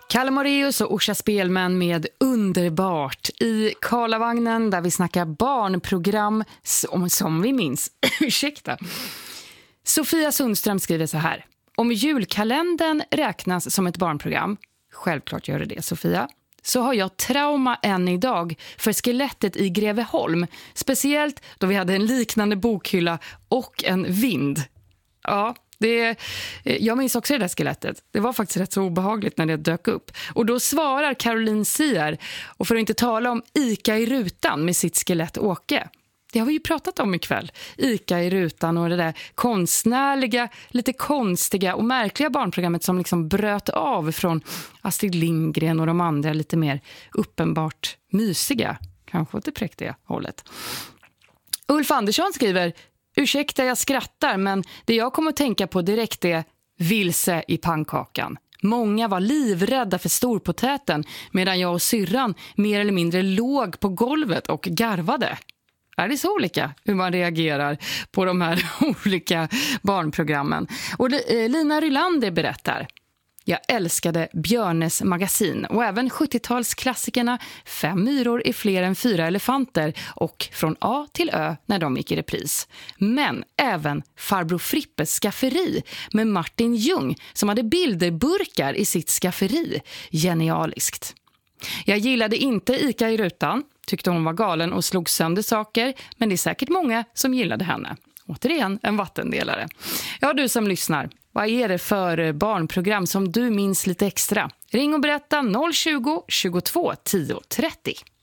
Kalle Moraeus och Orsa Spelman med Underbart i Karlavagnen där vi snackar barnprogram som vi minns. Ursäkta. Sofia Sundström skriver så här. Om julkalendern räknas som ett barnprogram, självklart gör det Sofia, så har jag trauma än idag för skelettet i Greveholm. Speciellt då vi hade en liknande bokhylla och en vind. Ja, jag minns också det där skelettet. Det var faktiskt rätt så obehagligt när det dök upp. Och då svarar Caroline Sier, och för att inte tala om Ica i rutan med sitt skelett Åke. Det har vi ju pratat om ikväll. Ica i rutan och det där konstnärliga, lite konstiga och märkliga barnprogrammet som liksom bröt av från Astrid Lindgren och de andra lite mer uppenbart mysiga, kanske åt det präktiga hållet. Ulf Andersson skriver: ursäkta jag skrattar, men det jag kommer att tänka på direkt är vilse i pannkakan. Många var livrädda för storpotäten medan jag och syrran mer eller mindre låg på golvet och garvade. Är det så olika hur man reagerar på de här olika barnprogrammen? Och Lina Rylander berättar: jag älskade Björnes magasin och även 70-talsklassikerna 5 myror är fler än 4 elefanter och Från A till Ö när de gick i repris. Men även Farbror Frippes skafferi med Martin Ljung som hade bilderburkar i sitt skafferi. Genialiskt. Jag gillade inte Ica i rutan, tyckte hon var galen och slog sönder saker, men det är säkert många som gillade henne. Återigen en vattendelare. Ja, du som lyssnar, vad är det för barnprogram som du minns lite extra? Ring och berätta 020 22 10 30.